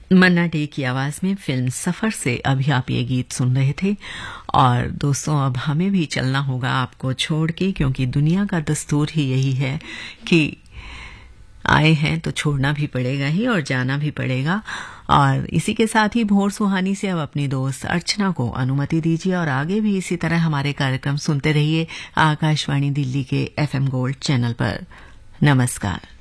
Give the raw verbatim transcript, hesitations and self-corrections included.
मन्ना day की आवाज में फिल्म सफर से अभी आप ये गीत सुन रहे थे। और दोस्तों, अब हमें भी चलना होगा आपको छोड़ के, क्योंकि दुनिया का दस्तूर ही यही है कि आए हैं तो छोड़ना भी पड़ेगा ही और जाना भी पड़ेगा। और इसी के साथ ही भोर सुहानी से अब अपनी दोस्त अर्चना को अनुमति दीजिए और आगे भी इसी तरह हमारे कार्यक्रम सुनते रहिए आकाशवाणी दिल्ली के एफएम गोल्ड चैनल पर। नमस्कार।